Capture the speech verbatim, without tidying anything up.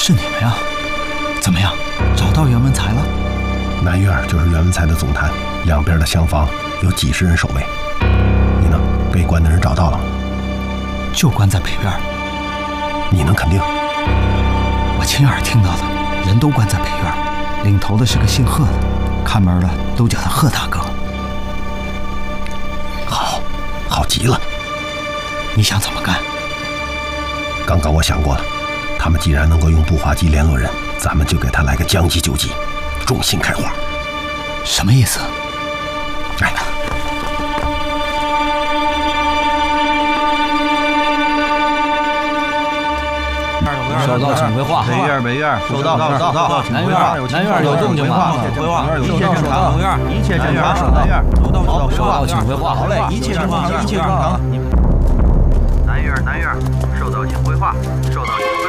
是你们呀？怎么样，找到袁文才了？ 南院就是袁文才的总坛，两边的厢房有几十人守卫。你呢？被关的人找到了吗？ 就关在北院。 你能肯定？ 我亲耳听到的，人都关在北院，领头的是个姓贺的，看门的都叫他贺大哥。 好，好极了。 你想怎么干？ 刚刚我想过了，他们既然能够用步话机联络人，咱们就给他来个将计就计，众星开花。 什么意思？ 哎。 收到，请回话。 北院，北院，收到，收到。 南院，南院有动静吗？ 回话，一切正常。 南院， 一切正常。南院，收到，收到， 收到，请回话。 好嘞，一切正常，一切正常。 南院，南院，收到，请回话。收到。